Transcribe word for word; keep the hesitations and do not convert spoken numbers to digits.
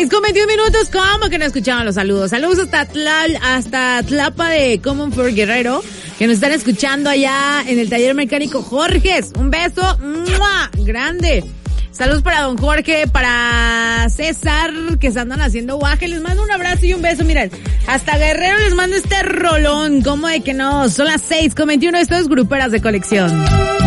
seis con veintiún minutos, ¿cómo que no escuchaban los saludos? Saludos hasta Tlal, hasta Tlapa de Common for Guerrero, que nos están escuchando allá en el taller mecánico Jorges. Un beso, ¡mua! Grande. Saludos para don Jorge, para César, que se andan haciendo guaje. Les mando un abrazo y un beso. Miren, hasta Guerrero les mando este rolón. ¿Cómo de que no? Son las seis con veintiuno. Esto es Gruperas de Colección.